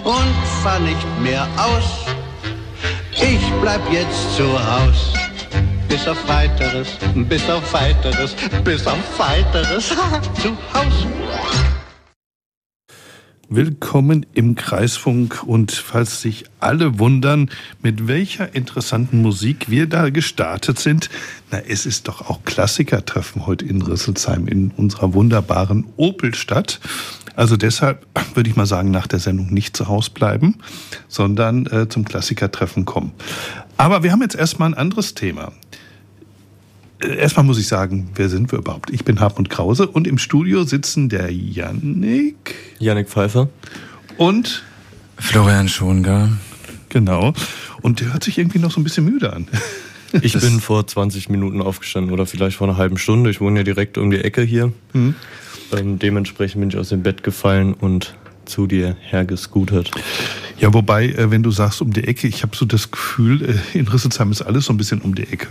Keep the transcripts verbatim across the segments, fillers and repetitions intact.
und fahr nicht mehr aus. Ich bleib jetzt zu Haus. Bis auf Weiteres, bis auf Weiteres, bis auf Weiteres, zu Haus. Willkommen im Kreisfunk und falls sich alle wundern, mit welcher interessanten Musik wir da gestartet sind, na, es ist doch auch Klassikertreffen heute in Rüsselsheim in unserer wunderbaren Opelstadt. Also deshalb würde ich mal sagen, nach der Sendung nicht zu Hause bleiben, sondern äh, zum Klassikertreffen kommen. Aber wir haben jetzt erstmal ein anderes Thema. Erstmal muss ich sagen, wer sind wir überhaupt? Ich bin Hartmut Krause und im Studio sitzen der Jannik. Jannik Pfeiffer. Und Florian Schongar. Genau. Und der hört sich irgendwie noch so ein bisschen müde an. Ich das bin vor zwanzig Minuten aufgestanden oder vielleicht vor einer halben Stunde. Ich wohne ja direkt um die Ecke hier. Mhm. Ähm, dementsprechend bin ich aus dem Bett gefallen und zu dir hergescootert. Ja, wobei, äh, wenn du sagst um die Ecke, ich habe so das Gefühl, äh, in Rüsselsheim ist alles so ein bisschen um die Ecke.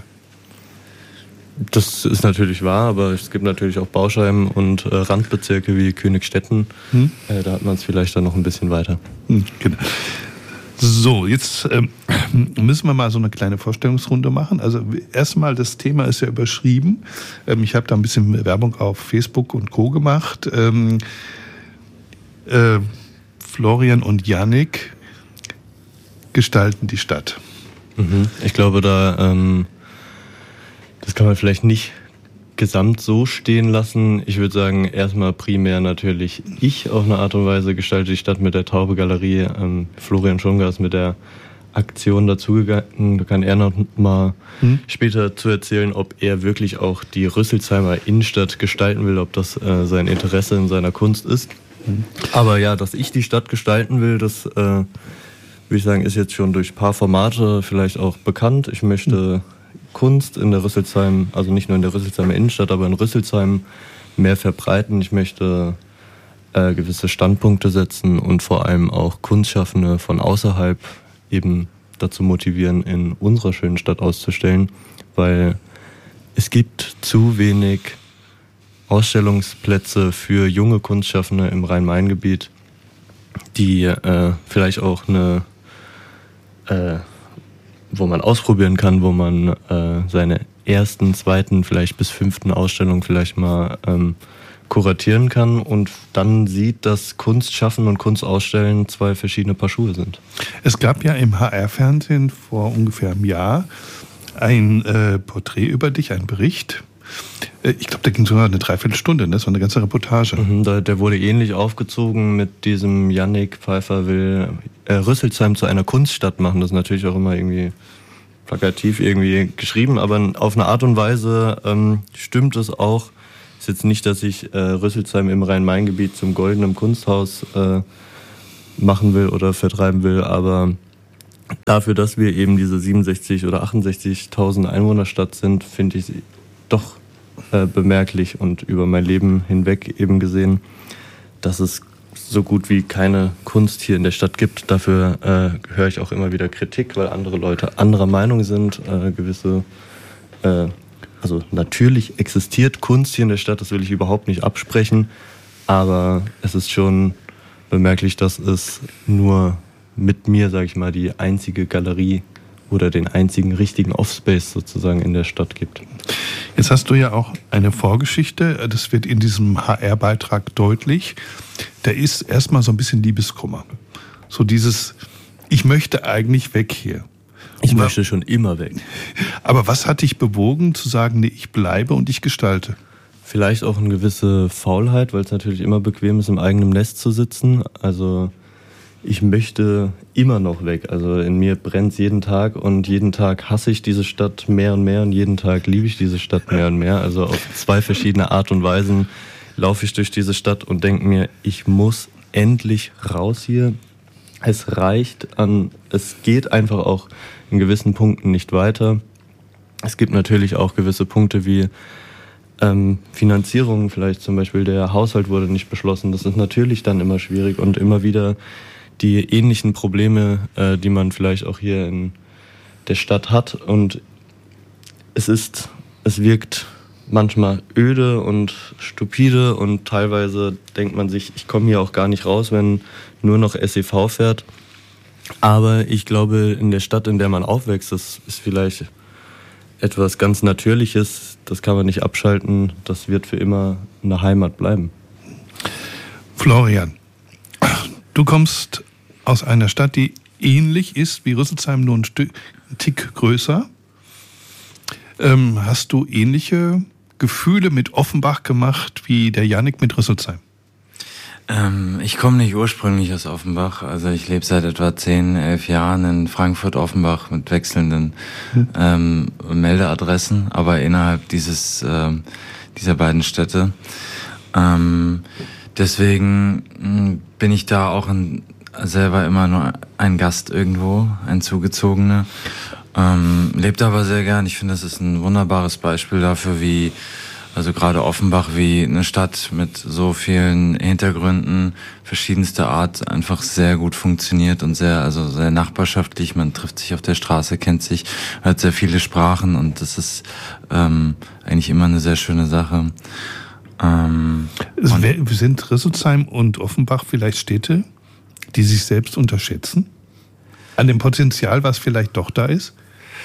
Das ist natürlich wahr, aber es gibt natürlich auch Bauscheiben und äh, Randbezirke wie Königstetten. Hm? Äh, da hat man es vielleicht dann noch ein bisschen weiter. Hm, genau. So, jetzt ähm, müssen wir mal so eine kleine Vorstellungsrunde machen. Also erstmal, das Thema ist ja überschrieben. Ähm, ich habe da ein bisschen Werbung auf Facebook und Co. gemacht. Ähm, äh, Florian und Jannik gestalten die Stadt. Mhm. Ich glaube, da... Ähm Das kann man vielleicht nicht gesamt so stehen lassen. Ich würde sagen, erstmal primär natürlich ich auf eine Art und Weise gestalte die Stadt mit der Taube Galerie. Ähm, Florian Schongar ist mit der Aktion dazugegangen. Da kann er noch mal hm. später zu erzählen, ob er wirklich auch die Rüsselsheimer Innenstadt gestalten will, ob das äh, sein Interesse in seiner Kunst ist. Hm. Aber ja, dass ich die Stadt gestalten will, das äh, würde ich sagen, ist jetzt schon durch ein paar Formate vielleicht auch bekannt. Ich möchte... Hm. Kunst in der Rüsselsheim, also nicht nur in der Rüsselsheimer Innenstadt, aber in Rüsselsheim mehr verbreiten. Ich möchte äh, gewisse Standpunkte setzen und vor allem auch Kunstschaffende von außerhalb eben dazu motivieren, in unserer schönen Stadt auszustellen, weil es gibt zu wenig Ausstellungsplätze für junge Kunstschaffende im Rhein-Main-Gebiet, die äh, vielleicht auch eine äh, wo man ausprobieren kann, wo man äh, seine ersten, zweiten, vielleicht bis fünften Ausstellungen vielleicht mal ähm, kuratieren kann und dann sieht, dass Kunst schaffen und Kunst ausstellen zwei verschiedene Paar Schuhe sind. Es gab ja im H R-Fernsehen vor ungefähr einem Jahr ein äh, Porträt über dich, ein Bericht. Äh, ich glaube, da ging sogar eine Dreiviertelstunde, ne? Das war eine ganze Reportage. Mhm, da, der wurde ähnlich aufgezogen mit diesem Jannik Pfeiffer will äh, Rüsselsheim zu einer Kunststadt machen. Das ist natürlich auch immer irgendwie plakativ irgendwie geschrieben, aber auf eine Art und Weise ähm, stimmt es auch. Ist jetzt nicht, dass ich äh, Rüsselsheim im Rhein-Main-Gebiet zum goldenen Kunsthaus äh, machen will oder vertreiben will, aber dafür, dass wir eben diese siebenundsechzig oder achtundsechzigtausend Einwohnerstadt sind, finde ich doch äh, bemerklich und über mein Leben hinweg eben gesehen, dass es so gut wie keine Kunst hier in der Stadt gibt. Dafür äh, höre ich auch immer wieder Kritik, weil andere Leute anderer Meinung sind. Äh, gewisse, äh, also natürlich existiert Kunst hier in der Stadt, das will ich überhaupt nicht absprechen, aber es ist schon bemerklich, dass es nur mit mir, sage ich mal, die einzige Galerie oder den einzigen richtigen Offspace sozusagen in der Stadt gibt. Jetzt hast du ja auch eine Vorgeschichte, das wird in diesem H R-Beitrag deutlich. Da ist erstmal so ein bisschen Liebeskummer. So dieses, ich möchte eigentlich weg hier. Ich und möchte schon immer weg. Aber was hat dich bewogen zu sagen, nee, ich bleibe und ich gestalte? Vielleicht auch eine gewisse Faulheit, weil es natürlich immer bequem ist, im eigenen Nest zu sitzen. Also ich möchte immer noch weg. Also in mir brennt es jeden Tag und jeden Tag hasse ich diese Stadt mehr und mehr und jeden Tag liebe ich diese Stadt mehr und mehr. Also auf zwei verschiedene Art und Weisen laufe ich durch diese Stadt und denke mir, ich muss endlich raus hier. Es reicht an, es geht einfach auch in gewissen Punkten nicht weiter. Es gibt natürlich auch gewisse Punkte wie ähm, Finanzierung, vielleicht zum Beispiel der Haushalt wurde nicht beschlossen. Das ist natürlich dann immer schwierig und immer wieder die ähnlichen Probleme, äh, die man vielleicht auch hier in der Stadt hat. Und es ist, es wirkt manchmal öde und stupide und teilweise denkt man sich, ich komme hier auch gar nicht raus, wenn nur noch S E V fährt. Aber ich glaube, in der Stadt, in der man aufwächst, das ist vielleicht etwas ganz Natürliches, das kann man nicht abschalten, das wird für immer eine Heimat bleiben. Florian, du kommst aus einer Stadt, die ähnlich ist wie Rüsselsheim, nur ein Stück, ein Tick größer. Ähm, hast du ähnliche Gefühle mit Offenbach gemacht wie der Jannik mit Rüsselsheim? Ähm, ich komme nicht ursprünglich aus Offenbach. Also ich lebe seit etwa zehn, elf Jahren in Frankfurt-Offenbach mit wechselnden hm. ähm, Meldeadressen, aber innerhalb dieses ähm, dieser beiden Städte. Ähm, deswegen mh, bin ich da auch ein, selber immer nur ein Gast irgendwo, ein Zugezogener. Ähm, lebt aber sehr gern. Ich finde, das ist ein wunderbares Beispiel dafür, wie, also gerade Offenbach, wie eine Stadt mit so vielen Hintergründen verschiedenster Art einfach sehr gut funktioniert und sehr, also sehr nachbarschaftlich. Man trifft sich auf der Straße, kennt sich, hört sehr viele Sprachen und das ist ähm, eigentlich immer eine sehr schöne Sache. Ähm, Sind Rüsselsheim und Offenbach vielleicht Städte, die sich selbst unterschätzen? An dem Potenzial, was vielleicht doch da ist?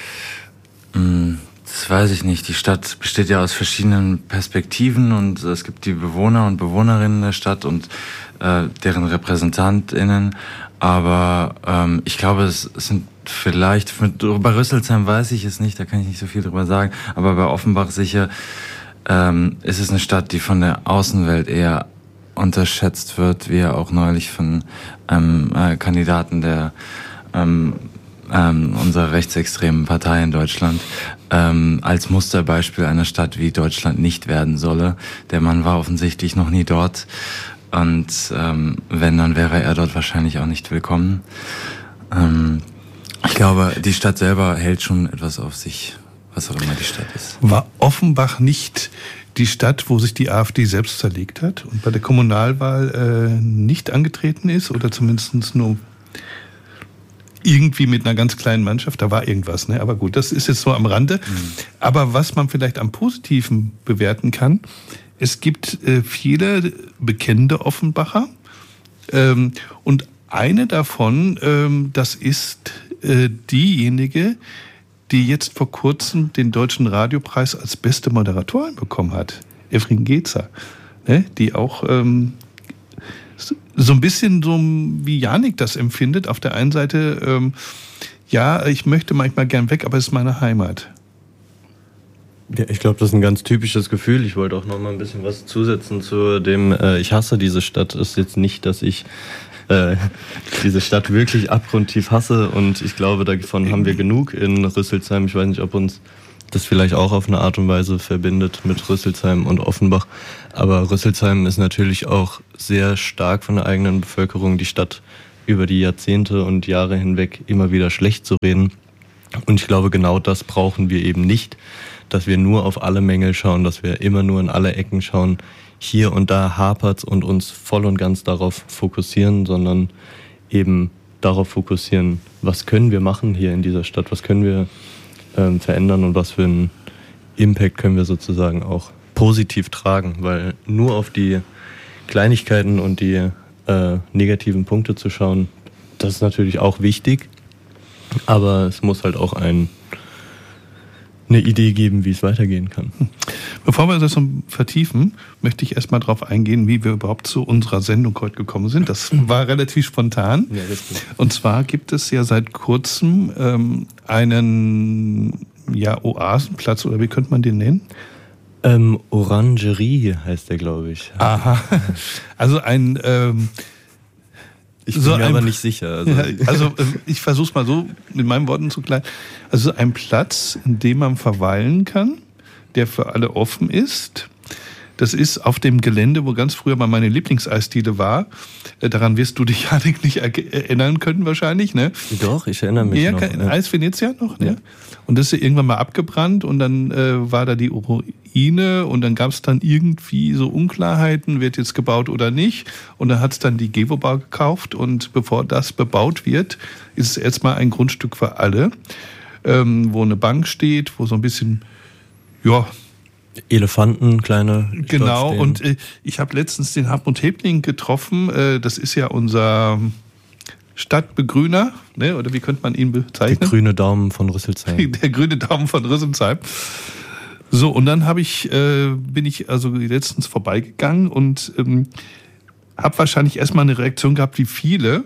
Das weiß ich nicht. Die Stadt besteht ja aus verschiedenen Perspektiven und es gibt die Bewohner und Bewohnerinnen der Stadt und äh, deren RepräsentantInnen. Aber ähm, ich glaube, es, es sind vielleicht, mit, bei Rüsselsheim weiß ich es nicht, da kann ich nicht so viel drüber sagen, aber bei Offenbach sicher ähm, ist es eine Stadt, die von der Außenwelt eher unterschätzt wird, wie ja auch neulich von einem äh, Kandidaten der ähm, ähm, unserer rechtsextremen Partei in Deutschland ähm, als Musterbeispiel einer Stadt, wie Deutschland nicht werden solle. Der Mann war offensichtlich noch nie dort und ähm, wenn, dann wäre er dort wahrscheinlich auch nicht willkommen. Ähm, ich glaube, die Stadt selber hält schon etwas auf sich, was auch immer die Stadt ist. War Offenbach nicht die Stadt, wo sich die AfD selbst zerlegt hat und bei der Kommunalwahl äh, nicht angetreten ist oder zumindest nur irgendwie mit einer ganz kleinen Mannschaft? Da war irgendwas, ne? Aber gut, das ist jetzt so am Rande. Mhm. Aber was man vielleicht am Positiven bewerten kann, es gibt äh, viele bekennende Offenbacher ähm, und eine davon, ähm, das ist äh, diejenige, die jetzt vor kurzem den Deutschen Radiopreis als beste Moderatorin bekommen hat, Evrin Gezer, ne? Die auch ähm, so ein bisschen so wie Jannik das empfindet. Auf der einen Seite, ähm, ja, ich möchte manchmal gern weg, aber es ist meine Heimat. Ja, ich glaube, das ist ein ganz typisches Gefühl. Ich wollte auch noch mal ein bisschen was zusetzen zu dem, äh, ich hasse diese Stadt. Ist jetzt nicht, dass ich äh, diese Stadt wirklich abgrundtief hasse und ich glaube, davon haben wir genug in Rüsselsheim. Ich weiß nicht, ob uns das vielleicht auch auf eine Art und Weise verbindet mit Rüsselsheim und Offenbach. Aber Rüsselsheim ist natürlich auch sehr stark von der eigenen Bevölkerung, die Stadt über die Jahrzehnte und Jahre hinweg immer wieder schlecht zu reden. Und ich glaube, genau das brauchen wir eben nicht, dass wir nur auf alle Mängel schauen, dass wir immer nur in alle Ecken schauen. Hier und da hapert's und uns voll und ganz darauf fokussieren, sondern eben darauf fokussieren, was können wir machen hier in dieser Stadt, was können wir ähm, verändern und was für einen Impact können wir sozusagen auch positiv tragen, weil nur auf die Kleinigkeiten und die äh, negativen Punkte zu schauen, das ist natürlich auch wichtig, aber es muss halt auch ein, eine Idee geben, wie es weitergehen kann. Bevor wir das vertiefen, möchte ich erstmal darauf eingehen, wie wir überhaupt zu unserer Sendung heute gekommen sind. Das war relativ spontan. Ja, und zwar gibt es ja seit kurzem ähm, einen ja, Oasenplatz, oder wie könnte man den nennen? Ähm, Orangerie heißt der, glaube ich. Aha. Also ein... Ähm, ich bin so mir ein, aber nicht sicher. Also, ja, also ich versuche es mal so mit meinen Worten zu kleiden. Also ein Platz, in dem man verweilen kann, der für alle offen ist. Das ist auf dem Gelände, wo ganz früher mal meine Lieblingseisdiele war. Daran wirst du dich, Jannik, nicht erinnern können wahrscheinlich, ne? Doch, ich erinnere mich ja, noch. Ja. Eis Venezia noch, ne? Ja. Und das ist irgendwann mal abgebrannt und dann äh, war da die Ruine und dann gab es dann irgendwie so Unklarheiten, wird jetzt gebaut oder nicht. Und dann hat es dann die Gewobau gekauft und bevor das bebaut wird, ist es erstmal ein Grundstück für alle, ähm, wo eine Bank steht, wo so ein bisschen, ja, Elefanten, kleine. Genau, und äh, ich habe letztens den Hartmut Hebling getroffen. Äh, das ist ja unser Stadtbegrüner, ne? Oder wie könnte man ihn bezeichnen? Der grüne Daumen von Rüsselsheim. Der grüne Daumen von Rüsselsheim. So, und dann habe ich, äh, bin ich also letztens vorbeigegangen und ähm, habe wahrscheinlich erstmal eine Reaktion gehabt, wie viele.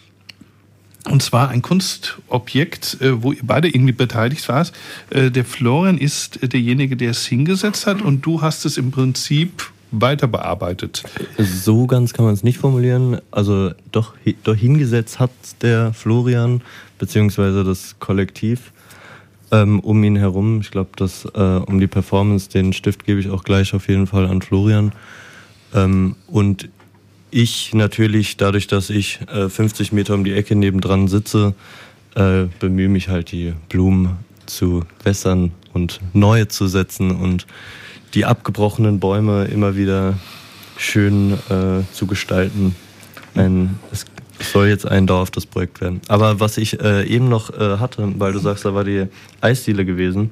Und zwar ein Kunstobjekt, äh, wo ihr beide irgendwie beteiligt warst. Äh, der Florian ist äh, derjenige, der es hingesetzt hat, und du hast es im Prinzip weiter bearbeitet. So ganz kann man es nicht formulieren. Also doch, doch hingesetzt hat der Florian, beziehungsweise das Kollektiv ähm, um ihn herum. Ich glaube, dass äh, um die Performance, den Stift gebe ich auch gleich auf jeden Fall an Florian. Ähm, und ich natürlich, dadurch, dass ich äh, fünfzig Meter um die Ecke nebendran sitze, äh, bemühe mich halt, die Blumen zu wässern und neue zu setzen und die abgebrochenen Bäume immer wieder schön äh, zu gestalten. Ein, es soll jetzt ein dauerhaftes Projekt werden. Aber was ich äh, eben noch äh, hatte, weil du sagst, da war die Eisdiele gewesen,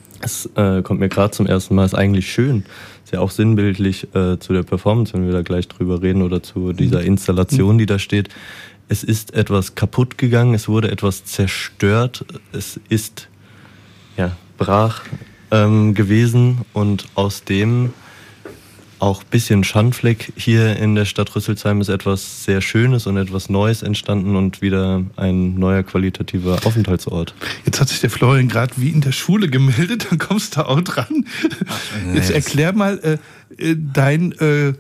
es äh, kommt mir gerade zum ersten Mal, ist eigentlich schön. Ist ja auch sinnbildlich äh, zu der Performance, wenn wir da gleich drüber reden, oder zu dieser Installation, die da steht. Es ist etwas kaputt gegangen, es wurde etwas zerstört, es ist ja brach ähm, gewesen, und aus dem auch ein bisschen Schandfleck hier in der Stadt Rüsselsheim ist etwas sehr Schönes und etwas Neues entstanden und wieder ein neuer qualitativer Aufenthaltsort. Jetzt hat sich der Florian gerade wie in der Schule gemeldet, dann kommst du auch dran. Jetzt erklär mal äh, dein äh,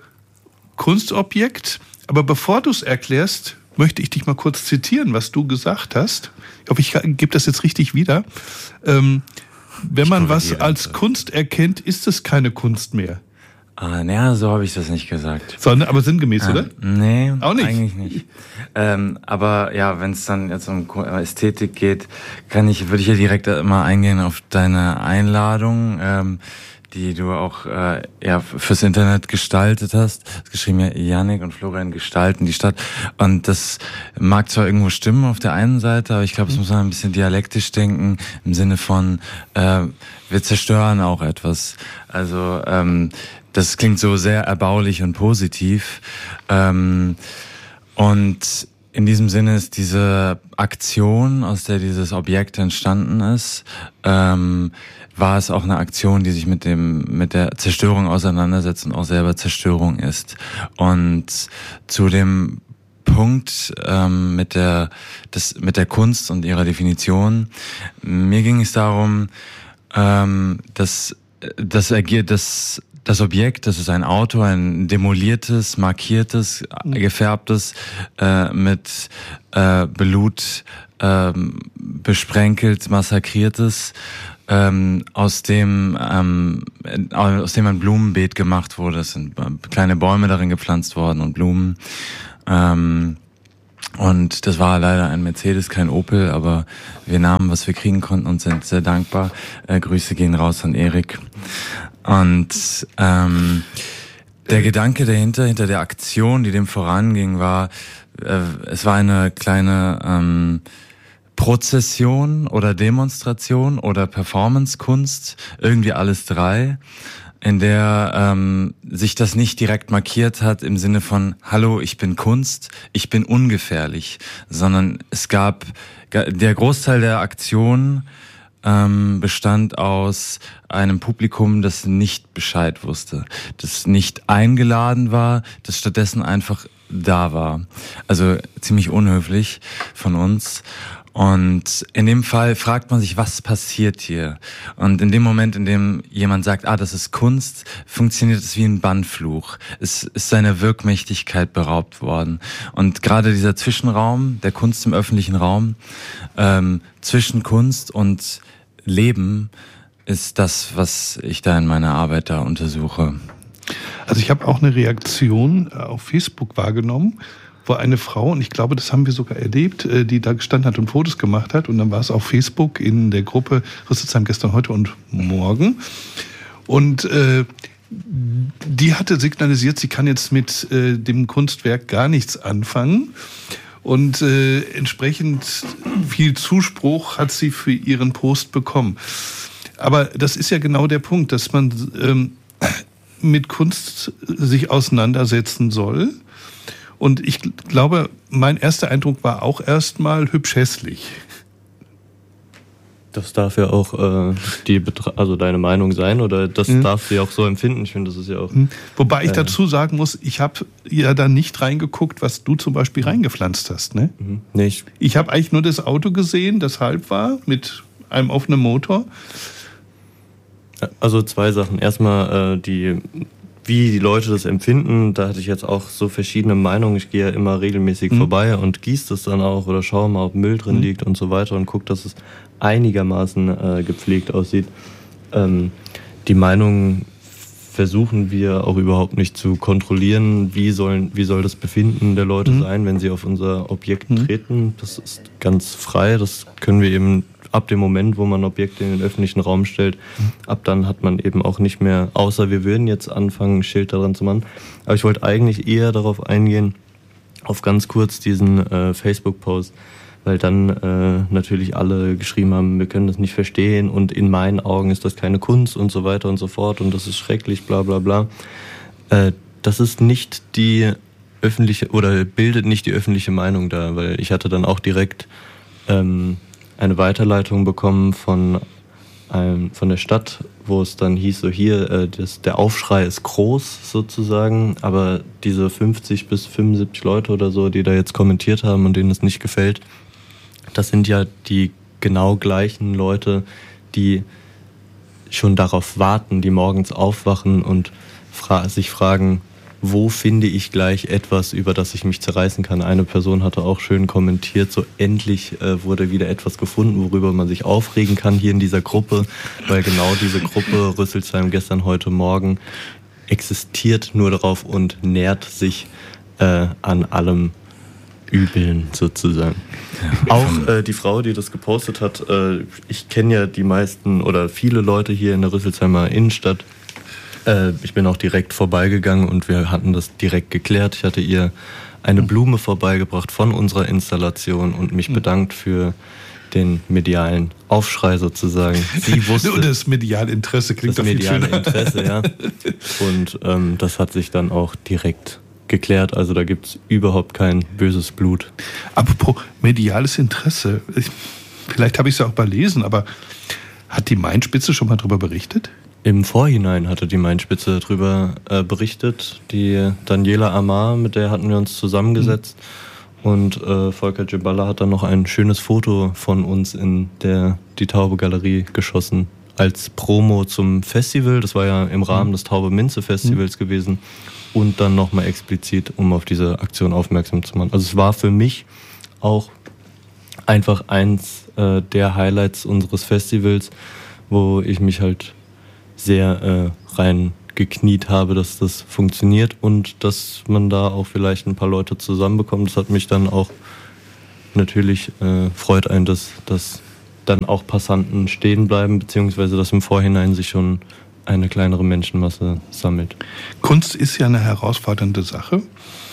Kunstobjekt, aber bevor du es erklärst, möchte ich dich mal kurz zitieren, was du gesagt hast. Ich hoffe, ich gebe das jetzt richtig wieder. Ähm, wenn man was als Kunst erkennt, ist es keine Kunst mehr. Ah, naja, so habe ich das nicht gesagt. Sondern, aber sinngemäß, ah, oder? Nee, auch nicht. Eigentlich nicht. ähm, aber ja, wenn es dann jetzt um Ästhetik geht, kann ich, würde ich ja direkt immer eingehen auf deine Einladung, ähm, die du auch äh, ja fürs Internet gestaltet hast. Das geschrieben ja Yannick und Florian gestalten die Stadt. Und das mag zwar irgendwo stimmen auf der einen Seite, aber ich glaube, es muss man ein bisschen dialektisch denken, im Sinne von, äh, wir zerstören auch etwas. Also ähm, das klingt so sehr erbaulich und positiv. Ähm, und in diesem Sinne ist diese Aktion, aus der dieses Objekt entstanden ist, ähm, war es auch eine Aktion, die sich mit dem mit der Zerstörung auseinandersetzt und auch selber Zerstörung ist. Und zu dem Punkt ähm, mit der das mit der Kunst und ihrer Definition, mir ging es darum, ähm, dass das agiert das Das Objekt, das ist ein Auto, ein demoliertes, markiertes, gefärbtes, äh, mit äh, Blut äh, besprenkelt, massakriertes, ähm, aus dem ähm, aus dem ein Blumenbeet gemacht wurde. Es sind kleine Bäume darin gepflanzt worden und Blumen. Ähm, Und das war leider ein Mercedes, kein Opel, aber wir nahmen, was wir kriegen konnten, und sind sehr dankbar. Äh, Grüße gehen raus an Erik. Und ähm, der Gedanke dahinter, hinter der Aktion, die dem voranging, war, äh, es war eine kleine ähm, Prozession oder Demonstration oder Performancekunst, irgendwie alles drei, in der ähm, sich das nicht direkt markiert hat im Sinne von Hallo, ich bin Kunst, ich bin ungefährlich, sondern es gab, der Großteil der Aktion ähm, bestand aus einem Publikum, das nicht Bescheid wusste, das nicht eingeladen war, das stattdessen einfach da war. Also ziemlich unhöflich von uns. Und in dem Fall fragt man sich, was passiert hier? Und in dem Moment, in dem jemand sagt, ah, das ist Kunst, funktioniert es wie ein Bannfluch. Es ist seiner Wirkmächtigkeit beraubt worden. Und gerade dieser Zwischenraum, der Kunst im öffentlichen Raum, ähm, zwischen Kunst und Leben, ist das, was ich da in meiner Arbeit da untersuche. Also ich habe auch eine Reaktion auf Facebook wahrgenommen, wo eine Frau, und ich glaube, das haben wir sogar erlebt, die da gestanden hat und Fotos gemacht hat. Und dann war es auf Facebook in der Gruppe Rüsselsheim gestern, heute und morgen. Und äh, die hatte signalisiert, sie kann jetzt mit äh, dem Kunstwerk gar nichts anfangen. Und äh, entsprechend viel Zuspruch hat sie für ihren Post bekommen. aber das ist ja genau der Punkt, dass man ähm, mit Kunst sich auseinandersetzen soll. Und ich glaube, mein erster Eindruck war auch erstmal hübsch hässlich. Das darf ja auch äh, die Betra- also deine Meinung sein, oder das mhm. darf sie auch so empfinden. Ich finde, das ist ja auch. Wobei ich äh, dazu sagen muss, ich habe ja da nicht reingeguckt, was du zum Beispiel reingepflanzt hast. Ne? Mhm. Nee, ich ich habe eigentlich nur das Auto gesehen, das halb war, mit einem offenen Motor. Also zwei Sachen. Erstmal äh, die, wie die Leute das empfinden. Da hatte ich jetzt auch so verschiedene Meinungen. Ich gehe ja immer regelmäßig mhm. vorbei und gieße das dann auch oder schaue mal, ob Müll drin mhm. liegt und so weiter und gucke, dass es einigermaßen äh, gepflegt aussieht. Ähm, die Meinung versuchen wir auch überhaupt nicht zu kontrollieren. Wie, sollen, wie soll das Befinden der Leute mhm. sein, wenn sie auf unser Objekt mhm. treten? Das ist ganz frei. Das können wir eben ab dem Moment, wo man Objekte in den öffentlichen Raum stellt, mhm. ab dann hat man eben auch nicht mehr, außer wir würden jetzt anfangen, ein Schild daran zu machen. Aber ich wollte eigentlich eher darauf eingehen, auf ganz kurz diesen äh, Facebook-Post, weil dann äh, natürlich alle geschrieben haben, wir können das nicht verstehen und in meinen Augen ist das keine Kunst und so weiter und so fort und das ist schrecklich, bla bla bla. Äh, das ist nicht die öffentliche, oder bildet nicht die öffentliche Meinung da, weil ich hatte dann auch direkt ähm, eine Weiterleitung bekommen von, ähm, von der Stadt, wo es dann hieß, so hier, äh, das, der Aufschrei ist groß sozusagen, aber diese fünfzig bis fünfundsiebzig Leute oder so, die da jetzt kommentiert haben und denen es nicht gefällt, das sind ja die genau gleichen Leute, die schon darauf warten, die morgens aufwachen und fra- sich fragen, wo finde ich gleich etwas, über das ich mich zerreißen kann. Eine Person hatte auch schön kommentiert, so endlich äh, wurde wieder etwas gefunden, worüber man sich aufregen kann hier in dieser Gruppe, weil genau diese Gruppe Rüsselsheim gestern, heute Morgen existiert nur darauf und nährt sich äh, an allem Übeln sozusagen. Ja, auch äh, die Frau, die das gepostet hat, äh, ich kenne ja die meisten oder viele Leute hier in der Rüsselsheimer Innenstadt. Äh, ich bin auch direkt vorbeigegangen und wir hatten das direkt geklärt. Ich hatte ihr eine Blume vorbeigebracht von unserer Installation und mich bedankt für den medialen Aufschrei sozusagen. Sie wusste, Nur das mediale Interesse klingt das doch viel mediale schöner. Interesse, ja. Und ähm, das hat sich dann auch direkt geklärt. Also da gibt es überhaupt kein böses Blut. Apropos mediales Interesse, ich, vielleicht habe ich es ja auch überlesen, aber hat die Mainspitze schon mal darüber berichtet? Im Vorhinein hatte die Mainspitze darüber äh, berichtet. Die Daniela Amar, mit der hatten wir uns zusammengesetzt. Mhm. Und äh, Volker Djeballa hat dann noch ein schönes Foto von uns in der Die Taube Galerie geschossen. Als Promo zum Festival. Das war ja im Rahmen des Taube Minze Festivals mhm. gewesen. Und dann nochmal explizit, um auf diese Aktion aufmerksam zu machen. Also es war für mich auch einfach eins äh, der Highlights unseres Festivals, wo ich mich halt sehr äh, reingekniet habe, dass das funktioniert und dass man da auch vielleicht ein paar Leute zusammenbekommt. Das hat mich dann auch natürlich, äh, freut einen, dass, dass dann auch Passanten stehen bleiben, beziehungsweise dass im Vorhinein sich schon eine kleinere Menschenmasse sammelt. Kunst ist ja eine herausfordernde Sache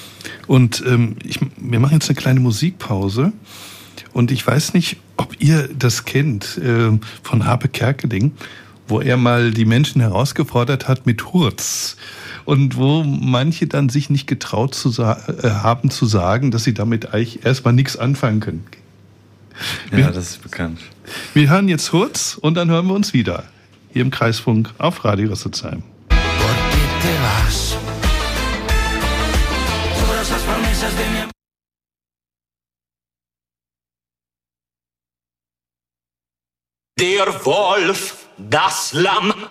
und ähm, ich, wir machen jetzt eine kleine Musikpause und ich weiß nicht, ob ihr das kennt äh, von Harpe Kerkeling, wo er mal die Menschen herausgefordert hat mit Hurz und wo manche dann sich nicht getraut zu sa- äh, haben zu sagen, dass sie damit eigentlich erstmal nichts anfangen können. Ja, wir, das ist bekannt. Wir hören jetzt Hurz und dann hören wir uns wieder. Hier im Kreisfunk auf Radio Rüsselsheim. Der Wolf, das Lamm